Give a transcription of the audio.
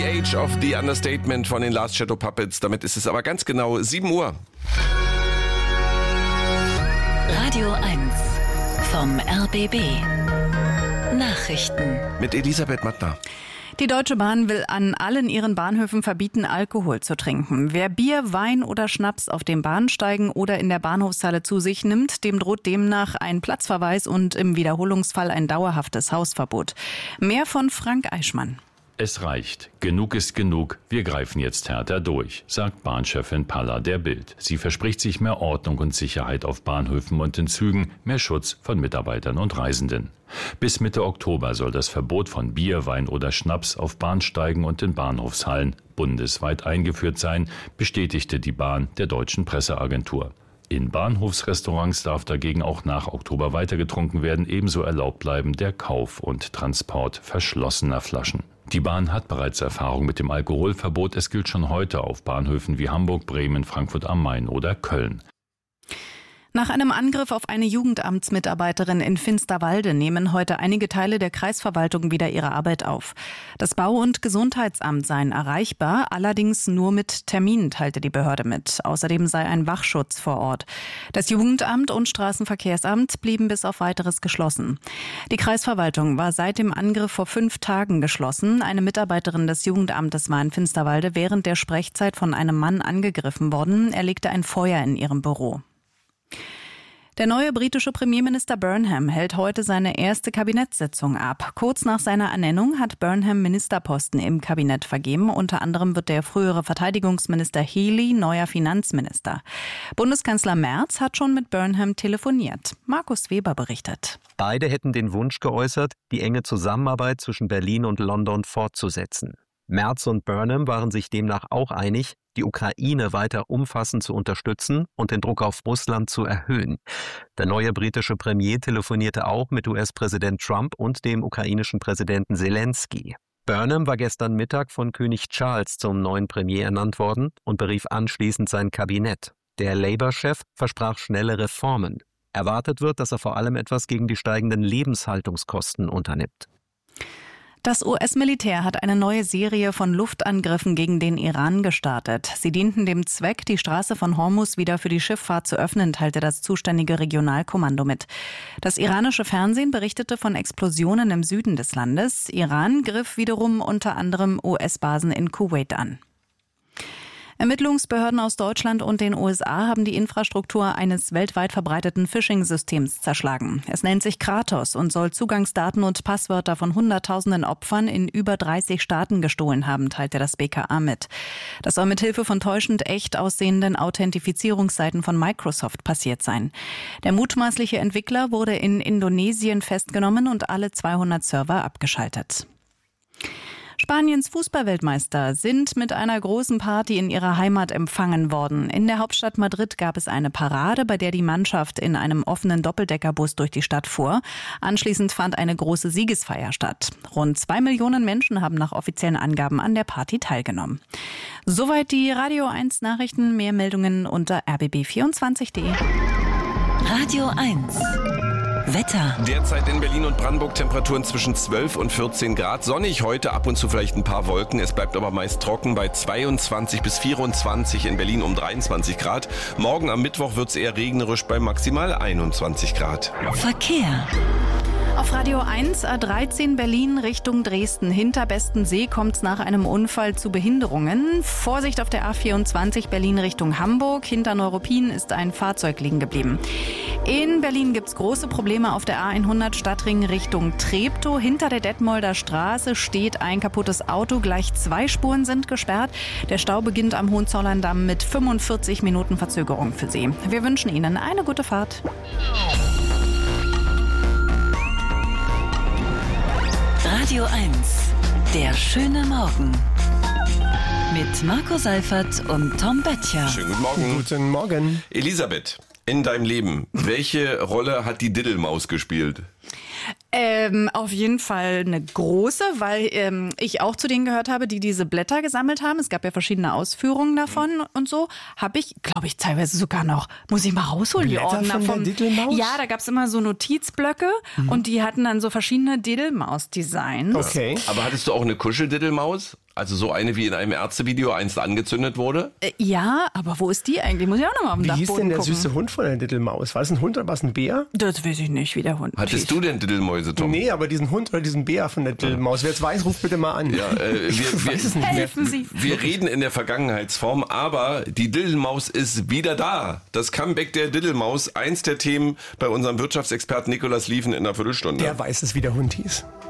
Age of the Understatement von den Last Shadow Puppets. Damit ist es aber ganz genau 7 Uhr. Radio 1 vom RBB. Nachrichten. Mit Elisabeth Mattner. Die Deutsche Bahn will an allen ihren Bahnhöfen verbieten, Alkohol zu trinken. Wer Bier, Wein oder Schnaps auf den Bahnsteigen oder in der Bahnhofshalle zu sich nimmt, dem droht demnach ein Platzverweis und im Wiederholungsfall ein dauerhaftes Hausverbot. Mehr von Frank Eichmann. Es reicht. Genug ist genug. Wir greifen jetzt härter durch, sagt Bahnchefin Palla der Bild. Sie verspricht sich mehr Ordnung und Sicherheit auf Bahnhöfen und in Zügen, mehr Schutz von Mitarbeitern und Reisenden. Bis Mitte Oktober soll das Verbot von Bier, Wein oder Schnaps auf Bahnsteigen und in Bahnhofshallen bundesweit eingeführt sein, bestätigte die Bahn der Deutschen Presseagentur. In Bahnhofsrestaurants darf dagegen auch nach Oktober weiter getrunken werden, ebenso erlaubt bleiben der Kauf und Transport verschlossener Flaschen. Die Bahn hat bereits Erfahrung mit dem Alkoholverbot. Es gilt schon heute auf Bahnhöfen wie Hamburg, Bremen, Frankfurt am Main oder Köln. Nach einem Angriff auf eine Jugendamtsmitarbeiterin in Finsterwalde nehmen heute einige Teile der Kreisverwaltung wieder ihre Arbeit auf. Das Bau- und Gesundheitsamt seien erreichbar, allerdings nur mit Termin, teilte die Behörde mit. Außerdem sei ein Wachschutz vor Ort. Das Jugendamt und Straßenverkehrsamt blieben bis auf Weiteres geschlossen. Die Kreisverwaltung war seit dem Angriff vor 5 Tagen geschlossen. Eine Mitarbeiterin des Jugendamtes war in Finsterwalde während der Sprechzeit von einem Mann angegriffen worden. Er legte ein Feuer in ihrem Büro. Der neue britische Premierminister Burnham hält heute seine erste Kabinettssitzung ab. Kurz nach seiner Ernennung hat Burnham Ministerposten im Kabinett vergeben. Unter anderem wird der frühere Verteidigungsminister Healey neuer Finanzminister. Bundeskanzler Merz hat schon mit Burnham telefoniert. Markus Weber berichtet. Beide hätten den Wunsch geäußert, die enge Zusammenarbeit zwischen Berlin und London fortzusetzen. Merz und Burnham waren sich demnach auch einig, die Ukraine weiter umfassend zu unterstützen und den Druck auf Russland zu erhöhen. Der neue britische Premier telefonierte auch mit US-Präsident Trump und dem ukrainischen Präsidenten Zelensky. Burnham war gestern Mittag von König Charles zum neuen Premier ernannt worden und berief anschließend sein Kabinett. Der Labour-Chef versprach schnelle Reformen. Erwartet wird, dass er vor allem etwas gegen die steigenden Lebenshaltungskosten unternimmt. Das US-Militär hat eine neue Serie von Luftangriffen gegen den Iran gestartet. Sie dienten dem Zweck, die Straße von Hormuz wieder für die Schifffahrt zu öffnen, teilte das zuständige Regionalkommando mit. Das iranische Fernsehen berichtete von Explosionen im Süden des Landes. Iran griff wiederum unter anderem US-Basen in Kuwait an. Ermittlungsbehörden aus Deutschland und den USA haben die Infrastruktur eines weltweit verbreiteten Phishing-Systems zerschlagen. Es nennt sich Kratos und soll Zugangsdaten und Passwörter von Hunderttausenden Opfern in über 30 Staaten gestohlen haben, teilte das BKA mit. Das soll mit Hilfe von täuschend echt aussehenden Authentifizierungsseiten von Microsoft passiert sein. Der mutmaßliche Entwickler wurde in Indonesien festgenommen und alle 200 Server abgeschaltet. Spaniens Fußballweltmeister sind mit einer großen Party in ihrer Heimat empfangen worden. In der Hauptstadt Madrid gab es eine Parade, bei der die Mannschaft in einem offenen Doppeldeckerbus durch die Stadt fuhr. Anschließend fand eine große Siegesfeier statt. Rund 2 Millionen Menschen haben nach offiziellen Angaben an der Party teilgenommen. Soweit die Radio 1 Nachrichten. Mehr Meldungen unter rbb24.de. Radio 1 Wetter. Derzeit in Berlin und Brandenburg Temperaturen zwischen 12 und 14 Grad. Sonnig heute, ab und zu vielleicht ein paar Wolken. Es bleibt aber meist trocken bei 22 bis 24, in Berlin um 23 Grad. Morgen am Mittwoch wird es eher regnerisch bei maximal 21 Grad. Verkehr. Auf Radio 1 A13 Berlin Richtung Dresden. Hinter Bestensee kommt es nach einem Unfall zu Behinderungen. Vorsicht auf der A24 Berlin Richtung Hamburg. Hinter Neuruppin ist ein Fahrzeug liegen geblieben. In Berlin gibt es große Probleme auf der A100 Stadtring Richtung Treptow. Hinter der Detmolder Straße steht ein kaputtes Auto. Gleich 2 Spuren sind gesperrt. Der Stau beginnt am Hohenzollerndamm mit 45 Minuten Verzögerung für Sie. Wir wünschen Ihnen eine gute Fahrt. Radio 1, der schöne Morgen. Mit Marco Seifert und Tom Böttcher. Schönen guten Morgen. Guten Morgen. Elisabeth, in deinem Leben, welche Rolle hat die Diddelmaus gespielt? Auf jeden Fall eine große, weil ich auch zu denen gehört habe, die diese Blätter gesammelt haben. Es gab ja verschiedene Ausführungen davon und so. Habe ich, glaube ich, teilweise sogar noch, muss ich mal rausholen, die Ordner von der Diddelmaus? Ja, da gab es immer so Notizblöcke und die hatten dann so verschiedene Diddelmaus-Designs. Okay. Aber hattest du auch eine Kuscheldiddelmaus? Also so eine, wie in einem Ärztevideo einst angezündet wurde? Ja, aber wo ist die eigentlich? Muss ich auch nochmal auf den Wie Dachboden hieß denn der gucken. süße Hund von der Diddelmaus? War es ein Hund oder war es ein Bär? Das weiß ich nicht, wie der Hund Hattest du denn Diddelmäuse, Tom? Nee, aber diesen Hund oder diesen Bär von der Diddelmaus. Wer es weiß, ruft bitte mal an. Ja, Ich weiß es nicht mehr. Helfen Sie. Wir reden in der Vergangenheitsform, aber die Diddelmaus ist wieder da. Das Comeback der Diddelmaus, eins der Themen bei unserem Wirtschaftsexperten Nikolaus Lieven in der Viertelstunde. Der weiß es, wie der Hund hieß.